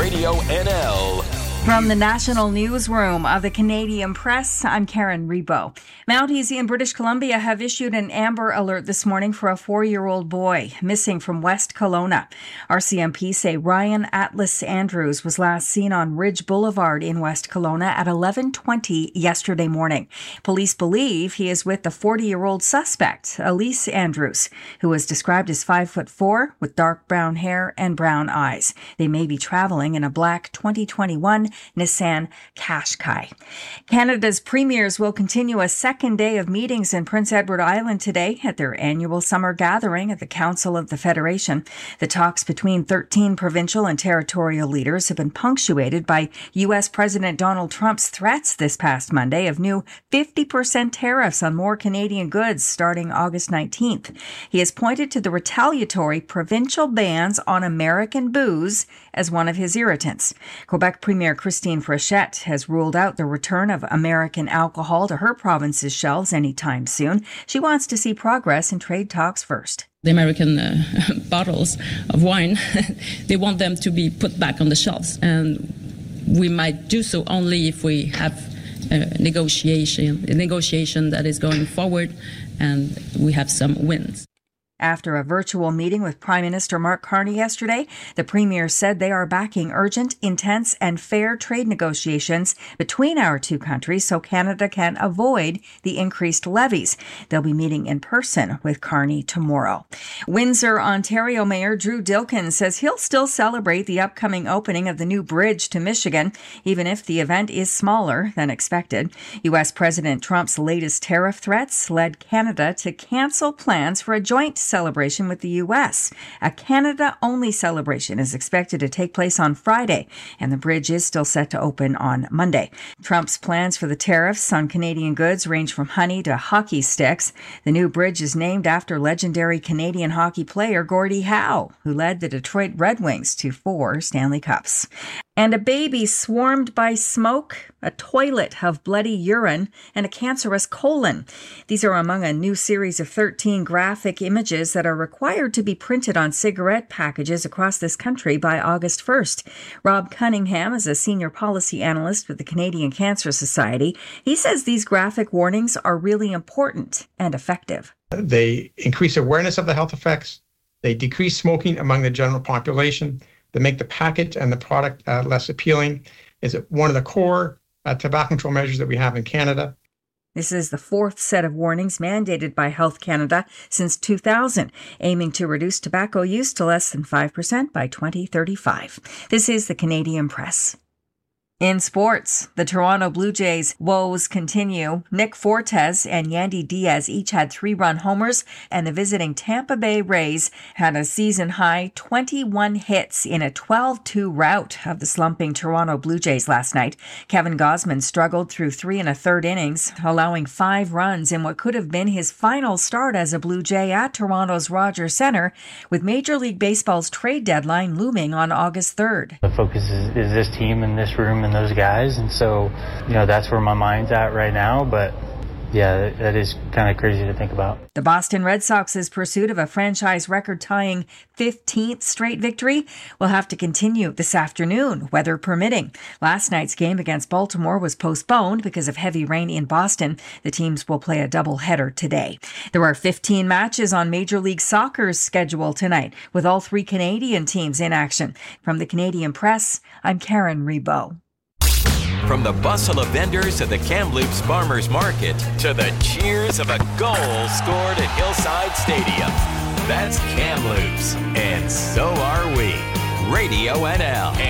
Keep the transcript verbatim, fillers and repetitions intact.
Radio N L. From the National Newsroom of the Canadian Press, I'm Karen Rebo. Mounties in British Columbia have issued an Amber Alert this morning for a four-year-old boy missing from West Kelowna. R C M P say Ryan Atlas Andrews was last seen on Ridge Boulevard in West Kelowna at eleven twenty yesterday morning. Police believe he is with the forty-year-old suspect, Elise Andrews, who was described as five foot four with dark brown hair and brown eyes. They may be traveling in a black twenty twenty-one Nissan Qashqai. Canada's premiers will continue a second day of meetings in Prince Edward Island today at their annual summer gathering at the Council of the Federation. The talks between thirteen provincial and territorial leaders have been punctuated by U S President Donald Trump's threats this past Monday of new fifty percent tariffs on more Canadian goods starting August nineteenth. He has pointed to the retaliatory provincial bans on American booze as one of his irritants. Quebec Premier Christine Frechette has ruled out the return of American alcohol to her province's shelves anytime soon. She wants to see progress in trade talks first. The American uh, bottles of wine, they want them to be put back on the shelves. And we might do so only if we have a negotiation, a negotiation that is going forward and we have some wins. After a virtual meeting with Prime Minister Mark Carney yesterday, the Premier said they are backing urgent, intense and fair trade negotiations between our two countries so Canada can avoid the increased levies. They'll be meeting in person with Carney tomorrow. Windsor, Ontario Mayor Drew Dilkin says he'll still celebrate the upcoming opening of the new bridge to Michigan, even if the event is smaller than expected. U S President Trump's latest tariff threats led Canada to cancel plans for a joint celebration with the U S. A Canada-only celebration is expected to take place on Friday, and the bridge is still set to open on Monday. Trump's plans for the tariffs on Canadian goods range from honey to hockey sticks. The new bridge is named after legendary Canadian hockey player Gordie Howe, who led the Detroit Red Wings to four Stanley Cups. And a baby swarmed by smoke, a toilet of bloody urine, and a cancerous colon. These are among a new series of thirteen graphic images that are required to be printed on cigarette packages across this country by August first. Rob Cunningham is a senior policy analyst with the Canadian Cancer Society. He says these graphic warnings are really important and effective. They increase awareness of the health effects. They decrease smoking among the general population. They make the package and the product uh, less appealing. Is it one of the core uh, tobacco control measures that we have in Canada? This is the fourth set of warnings mandated by Health Canada since two thousand, aiming to reduce tobacco use to less than five percent by twenty thirty-five. This is the Canadian Press. In sports, the Toronto Blue Jays' woes continue. Nick Fortes and Yandy Diaz each had three-run homers, and the visiting Tampa Bay Rays had a season-high twenty-one hits in a twelve two rout of the slumping Toronto Blue Jays last night. Kevin Gausman struggled through three and a third innings, allowing five runs in what could have been his final start as a Blue Jay at Toronto's Rogers Centre, with Major League Baseball's trade deadline looming on August third. The focus is, is this team in this room and those guys, and so you know that's where my mind's at right now. But yeah, that is kind of crazy to think about. The Boston Red Sox's pursuit of a franchise record-tying fifteenth straight victory will have to continue this afternoon, weather permitting. Last night's game against Baltimore was postponed because of heavy rain in Boston. The teams will play a doubleheader today. There are fifteen matches on Major League Soccer's schedule tonight, with all three Canadian teams in action. From the Canadian Press, I'm Karen Rebo. From the bustle of vendors at the Kamloops Farmers Market to the cheers of a goal scored at Hillside Stadium. That's Kamloops, and so are we. Radio N L.